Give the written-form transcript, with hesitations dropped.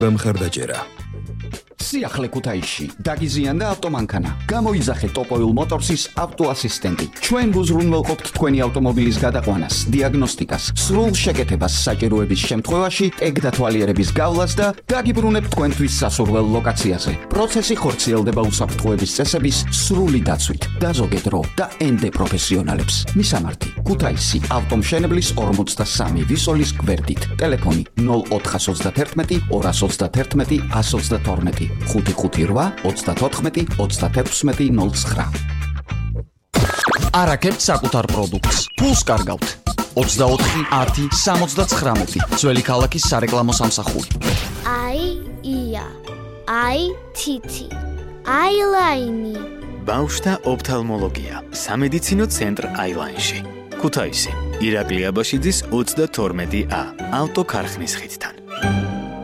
გამხარდაჭერა. სიახლე ქუთაისში დაგიზიანდა ავტომანქანა. გამოიძახე ტოპოილ მოტორსის ავტოასისტენტი. ჩვენ გუზრუნველყოფთ თქვენი ავტომობილის გადაყვანას, დიაგნოსტიკას, სრულ შეკეთებას საჭიროების შემთხვევაში, ტეგ დათვალიერების გავლას და დაგიბრუნებთ თქვენთვის სასურველ ლოკაციაზე. პროცესი ხორციელდება უსაფრთხოების წესების სრული დაცვით. დაზოგეთ დრო და ენდე პროფესიონალებს. მისამართი: ქუთაისი, ავტომშენებლის 43 ვისოლის გვერდით. ტელეფონი 0431 231 122 558-34-34-09. არაკებთ საკუთარ პროდუქტს. ფულს კარგავთ. 24-10-79. ძველი ქალაქის სარეკლამო სამსახური. ია. თითი. აილაინი. ბავშვთა ოფთალმოლოგია. სამედიცინო ცენტრ აილაინში. ქუთაისი. ირაკლი აბაშიძის 32A. ავტოქარხნის ხიდთან.